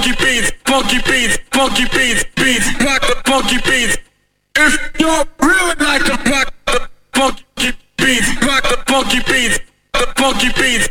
funky beats, funky beats, funky beats, beats, rock the funky beats. If you really like to rock the funky beats, rock the funky beats, the funky beats.